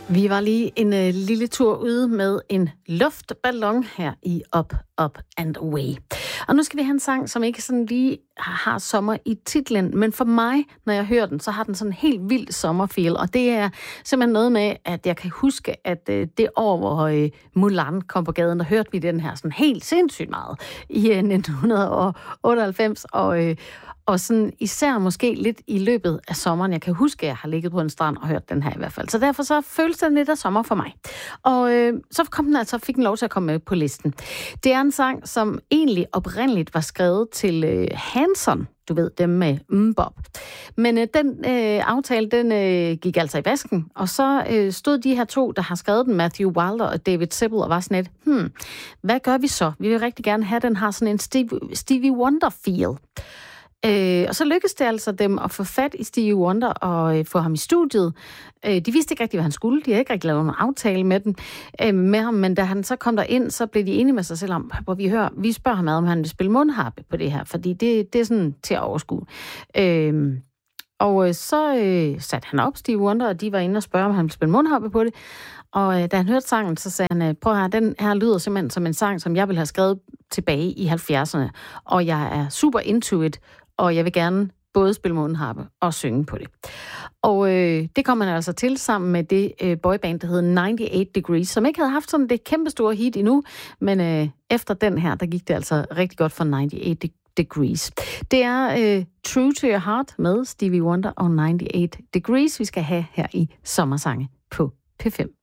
Vi var lige en lille tur ude med en luftballon her i Up and Away. Og nu skal vi have en sang, som ikke sådan lige har sommer i titlen, men for mig, når jeg hører den, så har den sådan en helt vild sommerfeel, og det er simpelthen noget med, at jeg kan huske, at det år, hvor Mulan kom på gaden, der hørte vi den her sådan helt sindssygt meget i 1998, og sådan især måske lidt i løbet af sommeren. Jeg kan huske, at jeg har ligget på en strand og hørt den her i hvert fald. Så derfor så føles den lidt af sommer for mig. Og så fik den lov til at komme med på listen. Det er en sang, som egentlig oprindeligt var skrevet til Hanson. Du ved, dem med Bob. Men den aftale, den gik altså i vasken. Og så stod de her to, der har skrevet den, Matthew Wilder og David Sibbel, og var sådan lidt, hvad gør vi så? Vi vil rigtig gerne have, den har sådan en Stevie Wonder-feel. Og så lykkedes det altså dem at få fat i Stevie Wonder og få ham i studiet. De vidste ikke rigtig, hvad han skulle. De havde ikke rigtig lavet nogen aftale med ham, men da han så kom derind, så blev de enige med sig selv om, hvor vi spørger ham om han vil spille mundharpe på det her, fordi det er sådan til at overskue. Og så satte han op, Stevie Wonder, og de var inde og spørge, om han ville spille mundharpe på det. Og da han hørte sangen, så sagde han, prøv at høre, den her lyder simpelthen som en sang, som jeg ville have skrevet tilbage i 70'erne. Og jeg er super into it, og jeg vil gerne både spille mundharpe og synge på det. Og det kom man altså til sammen med det boyband, der hed 98 Degrees, som ikke havde haft sådan det kæmpe store hit endnu, men efter den her, der gik det altså rigtig godt for 98 Degrees. Det er True to Your Heart med Stevie Wonder og 98 Degrees, vi skal have her i Sommersange på P5.